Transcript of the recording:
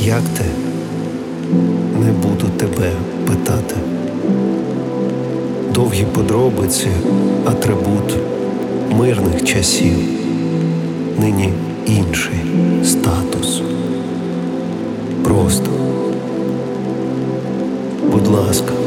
Як ти? Не буду тебе питати. Довгі подробиці — атрибут мирних часів. Нині інший статус. Просто, будь ласка,